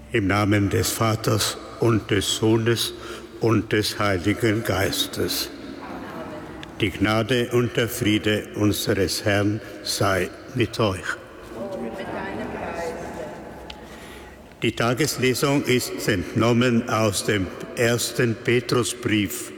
Im Namen des Vaters und des Sohnes und des Heiligen Geistes. Die Gnade und der Friede unseres Herrn sei mit euch. Die Tageslesung ist entnommen aus dem 1. Petrusbrief.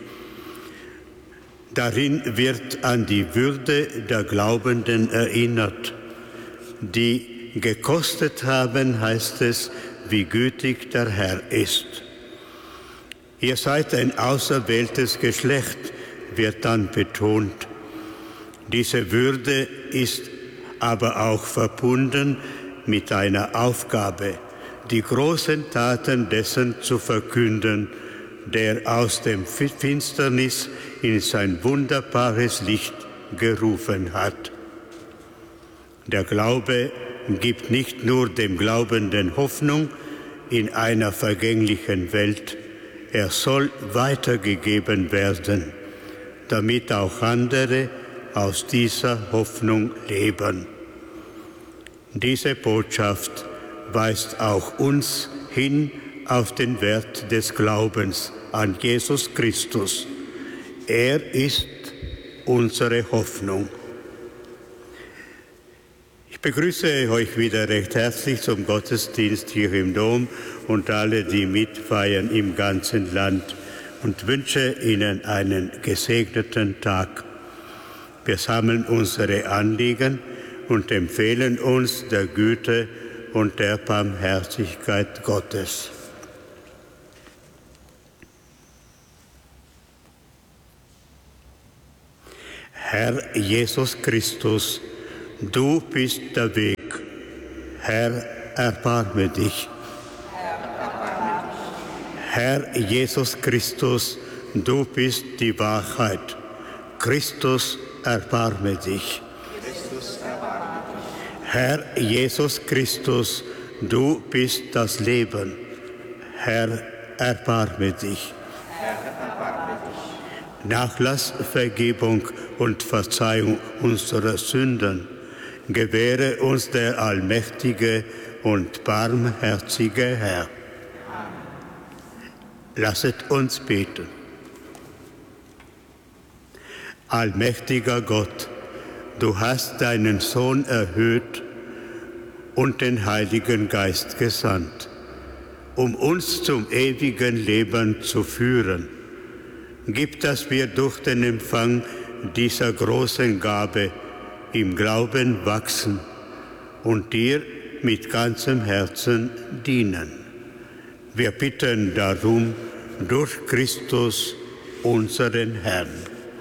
Darin wird an die Würde der Glaubenden erinnert, die gekostet haben, heißt es, wie gütig der Herr ist. Ihr seid ein auserwähltes Geschlecht, wird dann betont. Diese Würde ist aber auch verbunden mit einer Aufgabe, die großen Taten dessen zu verkünden, der aus dem Finsternis in sein wunderbares Licht gerufen hat. Der Glaube gibt nicht nur dem Glaubenden Hoffnung in einer vergänglichen Welt, er soll weitergegeben werden, damit auch andere aus dieser Hoffnung leben. Diese Botschaft weist auch uns hin auf den Wert des Glaubens an Jesus Christus. Er ist unsere Hoffnung. Ich begrüße euch wieder recht herzlich zum Gottesdienst hier im Dom und alle, die mitfeiern im ganzen Land, und wünsche Ihnen einen gesegneten Tag. Wir sammeln unsere Anliegen und empfehlen uns der Güte und der Barmherzigkeit Gottes. Herr Jesus Christus, du bist der Weg. Herr, erbarme dich. Herr Jesus Christus, du bist die Wahrheit. Christus, erbarme dich. Herr Jesus Christus, du bist das Leben. Herr, erbarme dich. Nachlass, Vergebung und Verzeihung unserer Sünden gewähre uns der allmächtige und barmherzige Herr. Lasset uns beten. Allmächtiger Gott, du hast deinen Sohn erhöht und den Heiligen Geist gesandt, um uns zum ewigen Leben zu führen. Gib, dass wir durch den Empfang dieser großen Gabe im Glauben wachsen und dir mit ganzem Herzen dienen. Wir bitten darum durch Christus, unseren Herrn.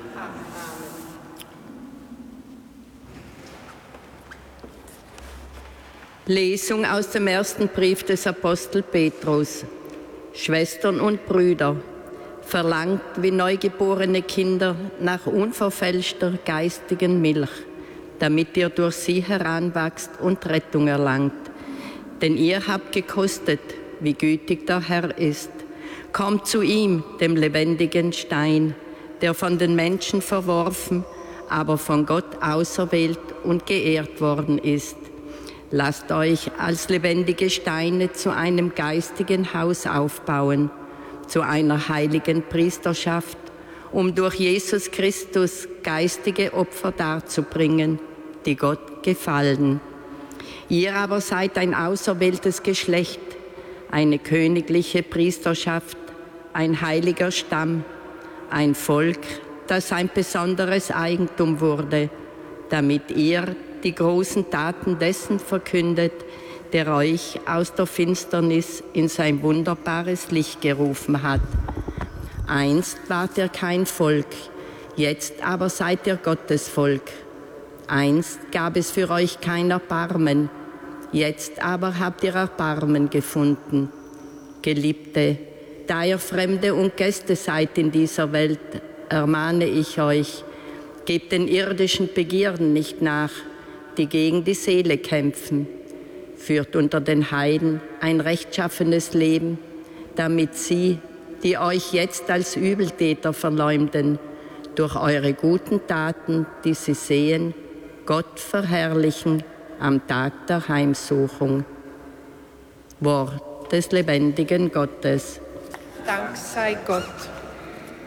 Lesung aus dem ersten Brief des Apostel Petrus. Schwestern und Brüder, verlangt wie neugeborene Kinder nach unverfälschter geistigen Milch, damit ihr durch sie heranwachst und Rettung erlangt. Denn ihr habt gekostet, wie gütig der Herr ist. Kommt zu ihm, dem lebendigen Stein, der von den Menschen verworfen, aber von Gott auserwählt und geehrt worden ist. Lasst euch als lebendige Steine zu einem geistigen Haus aufbauen, zu einer heiligen Priesterschaft, um durch Jesus Christus geistige Opfer darzubringen, die Gott gefallen. Ihr aber seid ein auserwähltes Geschlecht, eine königliche Priesterschaft, ein heiliger Stamm, ein Volk, das ein besonderes Eigentum wurde, damit ihr die großen Taten dessen verkündet, der euch aus der Finsternis in sein wunderbares Licht gerufen hat. Einst wart ihr kein Volk, jetzt aber seid ihr Gottes Volk. Einst gab es für euch kein Erbarmen, jetzt aber habt ihr Erbarmen gefunden. Geliebte, da ihr Fremde und Gäste seid in dieser Welt, ermahne ich euch, gebt den irdischen Begierden nicht nach, die gegen die Seele kämpfen. Führt unter den Heiden ein rechtschaffenes Leben, damit sie, die euch jetzt als Übeltäter verleumden, durch eure guten Taten, die sie sehen, Gott verherrlichen am Tag der Heimsuchung. Wort des lebendigen Gottes. Dank sei Gott.